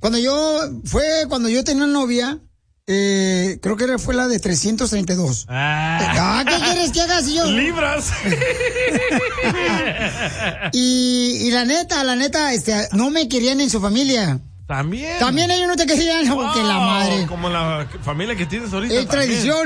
cuando yo tenía una novia, creo que fue la de 332. ¿Qué quieres que haga si yo? Libras. y la neta, no me querían en su familia. También ellos no te querían, porque la madre. Como la familia que tienes ahorita. Es tradición.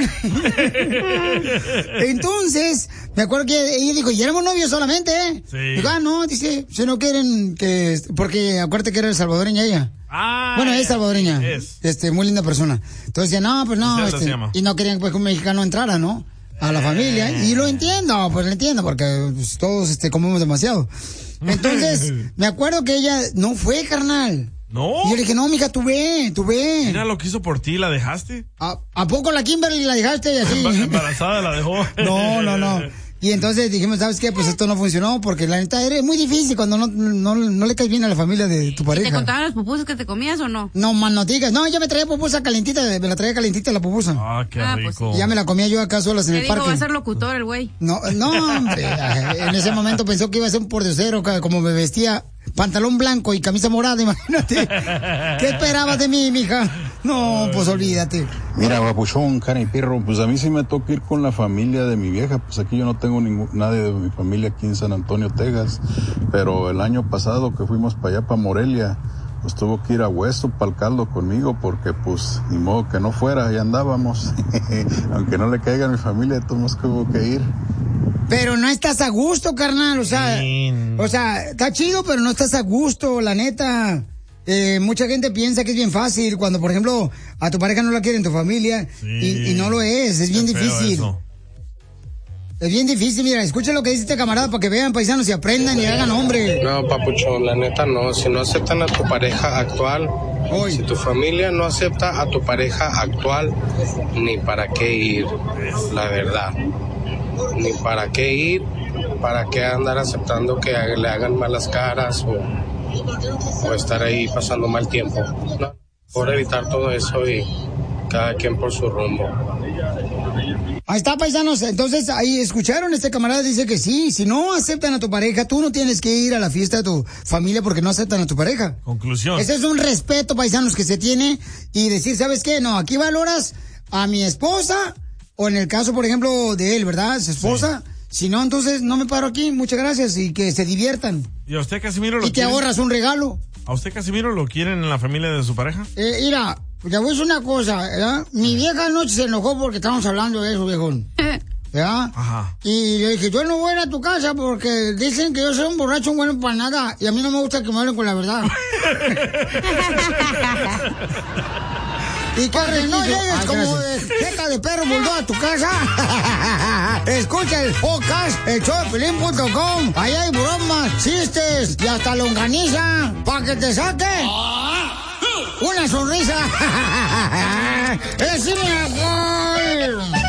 Entonces, me acuerdo que ella dijo, y éramos novios solamente, ¿eh? Sí. Digo, no, dice, si no quieren que... Porque acuérdate que era salvadoreña ella. Bueno, es salvadoreña. Muy linda persona. Entonces decía, no, pues no. Y no querían pues que un mexicano entrara, ¿no? A la familia. Y lo entiendo, porque pues, todos comemos demasiado. Entonces, me acuerdo que ella no fue, carnal. ¿No? Y yo le dije, no, mija, tú ve. Mira lo que hizo por ti, ¿la dejaste? ¿A poco la Kimberly la dejaste así? Embarazada la dejó. No. Y entonces dijimos, ¿sabes qué? Pues esto no funcionó, porque la neta es muy difícil cuando no le caes bien a la familia de tu pareja. ¿Y te contaban las pupusas que te comías o no? No, man, no digas. No, yo me traía pupusa calentita, me la traía calentita la pupusa. Qué rico. Pues, ya me la comía yo acá solas en el parque. Va a ser locutor el güey. No, hombre. En ese momento pensó que iba a ser un pordiosero, como me vestía. Pantalón blanco y camisa morada, imagínate. ¿Qué esperabas de mí, mija? No, pues olvídate. Mira, papuchón, cara y perro, pues a mí sí me toca ir con la familia de mi vieja. Pues aquí yo no tengo nadie de mi familia aquí en San Antonio, Texas. Pero el año pasado que fuimos para allá, para Morelia, pues tuvo que ir a Hueso, para el caldo conmigo, porque pues ni modo que no fuera, ahí andábamos. Aunque no le caiga a mi familia, todos tuvo que ir. Pero no estás a gusto, carnal, o sea, está chido, pero no estás a gusto, la neta. Mucha gente piensa que es bien fácil cuando, por ejemplo, a tu pareja no la quiere en tu familia, y no lo es bien difícil. Es bien difícil, mira, escucha lo que dice este camarada para que vean, paisanos, y aprendan y hagan hombre. No, papuchón, la neta no, si no aceptan a tu pareja actual, si tu familia no acepta a tu pareja actual, ni para qué ir, la verdad. Ni para qué ir, para qué andar aceptando que le hagan malas caras o estar ahí pasando mal tiempo. No, por evitar todo eso y cada quien por su rumbo. Ahí está, paisanos. Entonces, ahí escucharon, este camarada dice que sí, si no aceptan a tu pareja, tú no tienes que ir a la fiesta de tu familia porque no aceptan a tu pareja. Conclusión. Ese es un respeto, paisanos, que se tiene, y decir, ¿sabes qué? No, aquí valoras a mi esposa, o en el caso, por ejemplo, de él, ¿verdad? Su esposa. Si no, entonces no me paro aquí. Muchas gracias y que se diviertan. ¿Y a usted, Casimiro, lo quieren? Y te ahorras un regalo. ¿A usted, Casimiro, lo quieren en la familia de su pareja? Mira, te voy a decir una cosa, ¿verdad? Mi vieja anoche se enojó porque estábamos hablando de eso, viejón. ¿Verdad? Ajá. Y le dije, yo no voy a ir a tu casa porque dicen que yo soy un borracho bueno para nada y a mí no me gusta que me hablen con la verdad. Y que no llegues como jeta de perro bulldog a tu casa. Escucha el podcast, elshowdepiolín.com. Ahí hay bromas, chistes y hasta longaniza para que te saque una sonrisa. ¡Es mi amor!